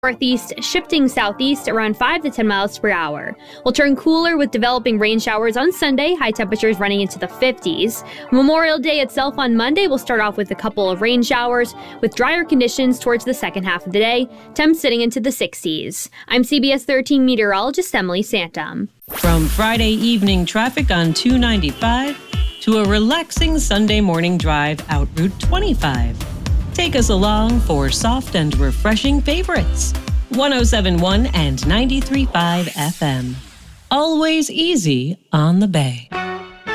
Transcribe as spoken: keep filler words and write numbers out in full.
northeast, shifting southeast around five to ten miles per hour. We'll turn cooler with developing rain showers on Sunday, high temperatures running into the fifties. Memorial Day itself on Monday will start off with a couple of rain showers, with drier conditions towards the second half of the day, temps sitting into the sixties. I'm C B S thirteen meteorologist Emily Santum. From Friday evening traffic on two ninety-five to a relaxing Sunday morning drive out Route twenty-five. Take us along for soft and refreshing favorites. one oh seven point one and ninety-three point five F M. Always easy on the Bay.